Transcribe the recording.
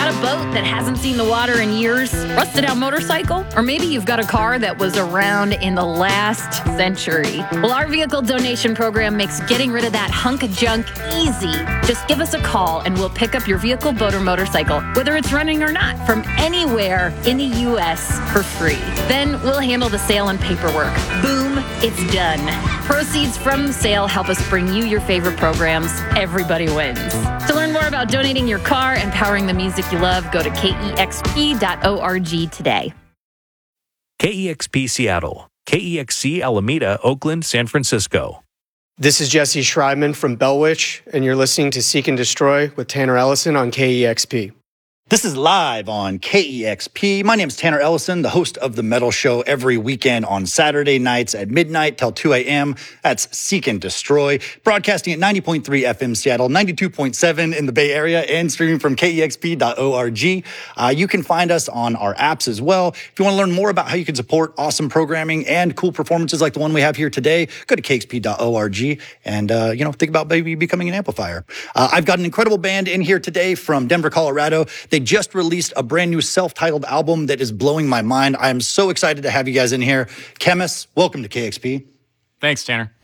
got a boat that hasn't seen the water in years? Rusted out motorcycle? Or maybe you've got a car that was around in the last century. Well, our vehicle donation program makes getting rid of that hunk of junk easy. Just give us a call and we'll pick up your vehicle, boat, or motorcycle, whether it's running or not, from anywhere in the U.S. for free. Then we'll handle the sale and paperwork. Boom, it's done. Proceeds from the sale help us bring you your favorite programs. Everybody wins. To learn more about donating your car and powering the music you love, go to kexp.org today. KEXP Seattle, KEXC Alameda, Oakland, San Francisco. This is Jesse Schreibman from Bellwitch, and you're listening to Seek and Destroy with Tanner Ellison on KEXP. This is live on KEXP. My name is Tanner Ellison, the host of The Metal Show every weekend on Saturday nights at midnight till 2 a.m. That's Seek and Destroy, broadcasting at 90.3 FM Seattle, 92.7 in the Bay Area, and streaming from KEXP.org. You can find us on our apps as well. If you want to learn more about how you can support awesome programming and cool performances like the one we have here today, go to KEXP.org and, think about maybe becoming an amplifier. I've got an incredible band in here today from Denver, Colorado. They just released a brand new self-titled album that is blowing my mind. I am so excited to have you guys in here. Chemists, welcome to KEXP. Thanks, Tanner.